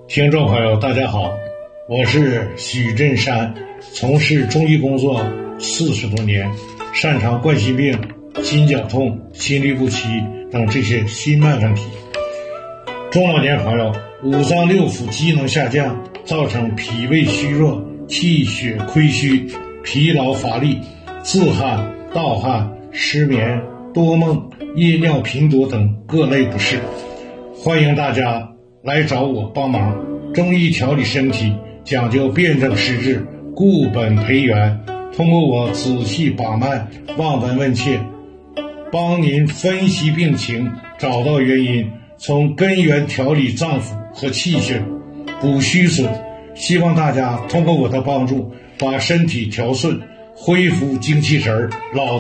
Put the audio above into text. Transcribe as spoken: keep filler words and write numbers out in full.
听众朋友大家好，我是许振山，从事中医工作四十多年，擅长冠心病、心绞痛、心律不齐等这些心脉问题。中老年朋友五脏六腑机能下降，造成脾胃虚弱、气血亏虚、疲劳乏力、自汗、盗汗、失眠、多梦、夜尿频多等各类不适，欢迎大家来找我帮忙。中医调理身体，讲究辨证施治，固本培元，通过我仔细把脉、望闻问切，帮您分析病情，找到原因，从根源调理脏腑和气血，补虚损。希望大家通过我的帮助，把身体调顺，恢复精气神儿，老